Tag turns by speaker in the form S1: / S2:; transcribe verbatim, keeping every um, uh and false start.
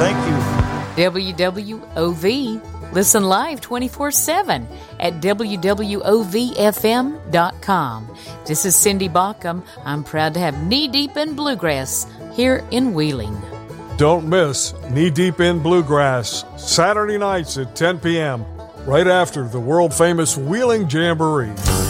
S1: Thank you.
S2: W W O V. Listen live twenty-four seven at W W O V F M dot com. This is Cindy Baucom. I'm proud to have Knee Deep in Bluegrass here in Wheeling.
S3: Don't miss Knee Deep in Bluegrass, Saturday nights at ten p.m., right after the world-famous Wheeling Jamboree.